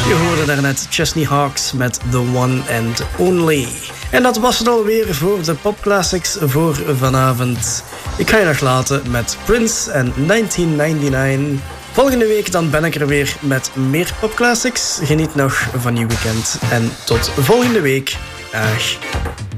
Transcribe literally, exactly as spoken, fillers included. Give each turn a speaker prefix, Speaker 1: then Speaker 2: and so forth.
Speaker 1: Je hoorde daarnet Chesney Hawkes met The One and Only. En dat was het alweer voor de popclassics voor vanavond. Ik ga je nog laten met Prince en negentien negenennegentig. Volgende week dan ben ik er weer met meer popclassics. Geniet nog van je weekend en tot volgende week. Dag.